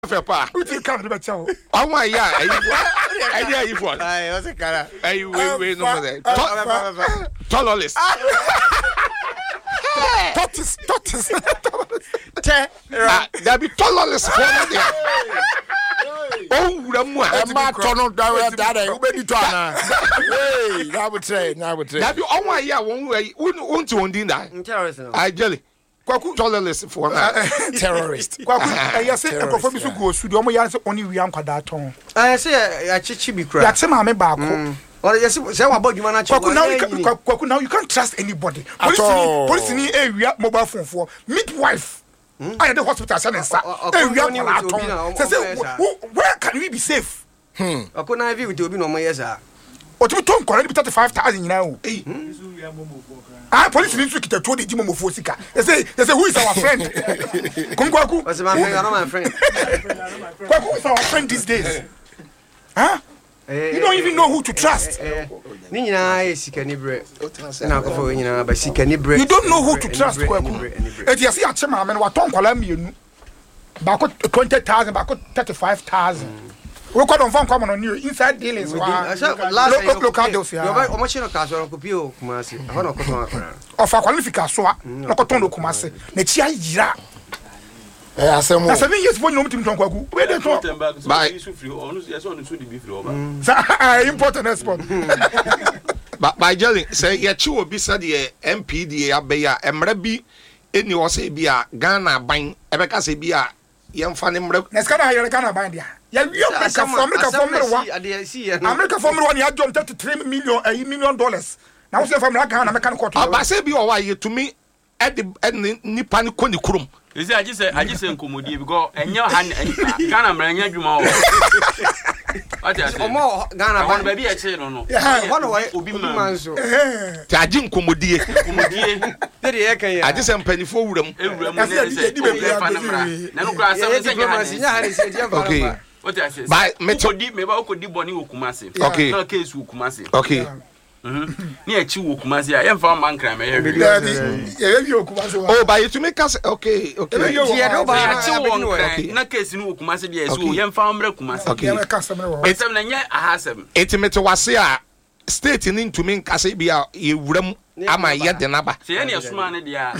Fepa. Uti kan be chawo. Awon ya, ayi you for. Aye, what's the cara? Ayi we no more there. Tolerless. Tortoise. There be tolerless for there. Oh, Ramu. Ma tono da we be to ana. Hey, na would say. There be awon ya won won din da. I jelly. Kwaku tolerless for terrorist. Kwaku I say ekofo bi so go studio omo ya say oni wi ankwada ton. Say ya chichi bi kra. Ya se ma me ba ko. Or yes, say wa boduma na Kwaku now you can't trust anybody. Police ni area mobile phone for midwife. I the hospital sense. Where can we be safe? Akona vi with obi no mo yesa. O ti ton kore bi 35,000 nyina o. Police need to get a 20 Jimo Fosika. They say who is our friend? Kwaku. What's my friend? Kwaku is our friend these days. Huh? You don't even know who to trust. Ni nyina e sikani bre. Na ko fo nyina ba sikani bre. You don't know who to trust, Kwaku. E dey say achema me wa ton kwala mienu. Ba ko 20,000, ba ko 35,000. We got on phone come on new inside dealings. Local deals. Omo chino kaso ko pio kumasi. Afa no ko ton akora. Ofa qualify so a no ko ton do kumasi. Na chia yira. Asemo. Na 7 years for no mutim ton Kwaku. We dey ton. By important export. But by jelly say ya chi obi said the MPD abeya emra bi eni o say bia Ghana ban ebeka say bia yemfa ne mra. Na ska na Ghana ban dia. Ya wi America formula one ya jump $33 million. Now say from Ghana make an court. Aba say bi o wa ye to me at the nipa ni koni kurum. You see I just say nkomodi because enyo Ghana mra nya dwuma o. What you say? Omo Ghana ban baby e che no. One way obi man so. Ti aji nkomodie. Dey dey kan ya. Aji se mpanifo wuram. Ewuram na say di be fa na mra. Na no kra say nya hari say dia fa. Okay. What you say? By me ba okodi boni okumase. Okay. Na case okumase. Okay. Ni achi okumase a yemfa man kra me heavy. Oh, by to make us okay. Na case ni okumase dia so yemfa mra kumase. Okay. Etem na nya ahasem. Etimete wase a state ni to me nkase bia ye wuram ama ye de naba. Se ye ne asuma ne dia